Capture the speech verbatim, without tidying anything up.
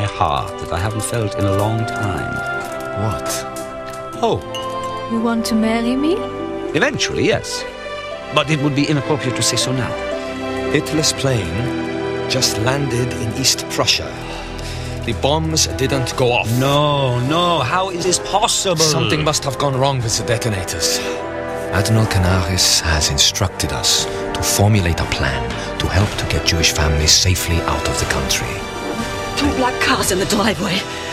heart that I haven't felt in a long time. What? Oh, You want to marry me? eventually, yes. But it would be inappropriate to say so now. Hitler's plane just landed in East Prussia. The bombs didn't go off. No, no, how is this possible? Something must have gone wrong with the detonators. Admiral Canaris has instructed us to formulate a plan to help to get Jewish families safely out of the country. Two black cars in the driveway.